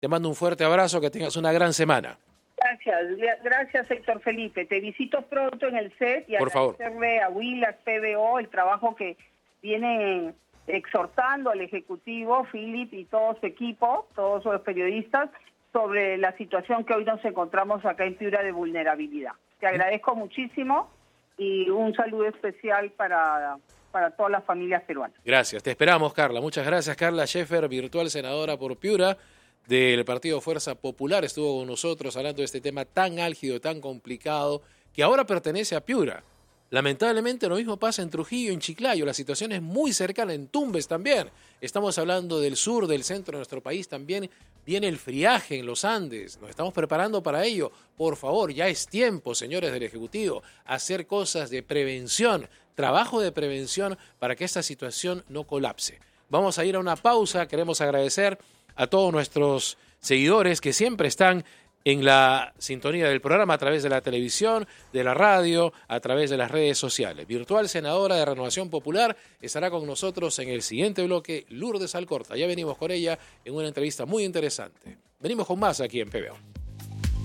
Te mando un fuerte abrazo, que tengas una gran semana. Gracias Héctor Felipe. Te visito pronto en el set y por favor, agradecerle a Willax, PBO, el trabajo que viene exhortando al Ejecutivo, Philip y todo su equipo, todos los periodistas, sobre la situación que hoy nos encontramos acá en Piura de vulnerabilidad. Te agradezco muchísimo y un saludo especial para todas las familias peruanas. Gracias, te esperamos, Carla. Muchas gracias, Carla Scheffer, virtual senadora por Piura del Partido Fuerza Popular. Estuvo con nosotros hablando de este tema tan álgido, tan complicado, que ahora pertenece a Piura. Lamentablemente lo mismo pasa en Trujillo, en Chiclayo, la situación es muy cercana, en Tumbes también. Estamos hablando del sur, del centro de nuestro país también. Viene el friaje en los Andes, nos estamos preparando para ello. Por favor, ya es tiempo, señores del Ejecutivo, hacer cosas de prevención, trabajo de prevención para que esta situación no colapse. Vamos a ir a una pausa, queremos agradecer a todos nuestros seguidores que siempre están en la sintonía del programa a través de la televisión, de la radio, a través de las redes sociales. Virtual senadora de Renovación Popular estará con nosotros en el siguiente bloque, Lourdes Alcorta. Ya venimos con ella en una entrevista muy interesante. Venimos con más aquí en PBO.